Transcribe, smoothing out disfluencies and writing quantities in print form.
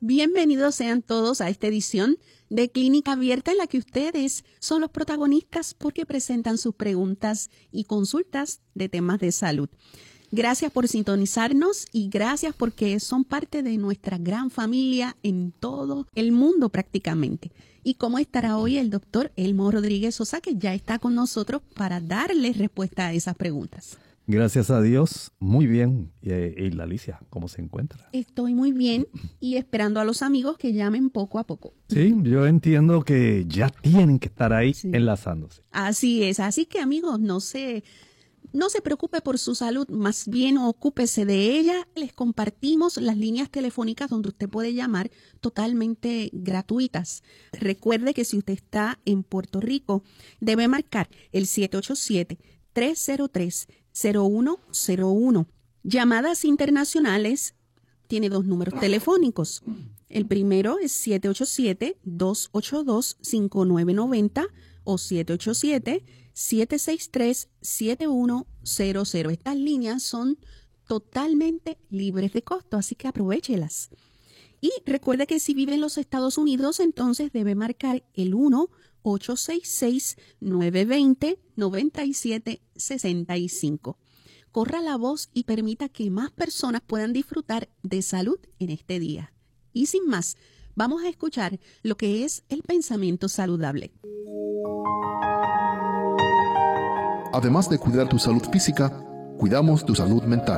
Bienvenidos sean todos a esta edición de Clínica Abierta en la que ustedes son los protagonistas porque presentan sus preguntas y consultas de temas de salud. Gracias por sintonizarnos y gracias porque son parte de nuestra gran familia en todo el mundo prácticamente. ¿Y cómo estará hoy el doctor Elmo Rodríguez Sosa, que ya está con nosotros para darles respuesta a esas preguntas? Gracias a Dios, muy bien. Y la Alicia, ¿cómo se encuentra? Estoy muy bien y esperando a los amigos que llamen poco a poco. Sí, yo entiendo que ya tienen que estar ahí enlazándose. Así es, así que amigos, no se preocupe por su salud, más bien ocúpese de ella. Les compartimos las líneas telefónicas donde usted puede llamar totalmente gratuitas. Recuerde que si usted está en Puerto Rico, debe marcar el 787-303-0101. Llamadas internacionales, tiene 2 números telefónicos. El primero es 787-282-5990 o 787-763-7100. Estas líneas son totalmente libres de costo, así que aprovéchelas. Y recuerde que si vive en los Estados Unidos, entonces debe marcar el 1-866-920-9765. Corra la voz y permita que más personas puedan disfrutar de salud en este día. Y sin más, vamos a escuchar lo que es el pensamiento saludable. Además de cuidar tu salud física, cuidamos tu salud mental.